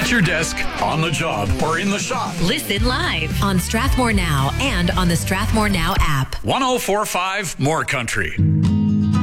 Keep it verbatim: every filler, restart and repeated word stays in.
at your desk, on the job, or in the shop. Listen live on Strathmore Now and on the Strathmore Now app. one oh four point five More Country.